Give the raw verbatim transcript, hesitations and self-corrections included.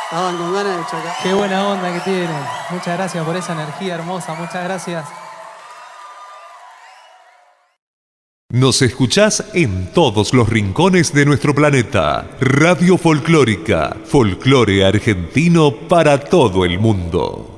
Estaban con ganas de chocar. Qué buena onda que tienen. Muchas gracias por esa energía hermosa. Muchas gracias. Nos escuchás en todos los rincones de nuestro planeta. Radio Folclórica, folclore argentino para todo el mundo.